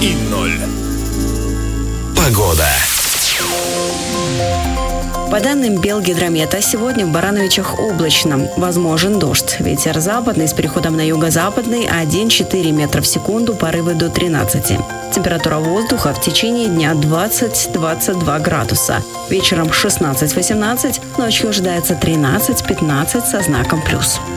и 0. Погода. По данным Белгидромета, сегодня в Барановичах облачно. Возможен дождь. Ветер западный с переходом на юго-западный 1,4 метра в секунду, порывы до 13. Температура воздуха в течение дня 20-22 градуса. Вечером 16-18, ночью ожидается 13-15 со знаком плюс.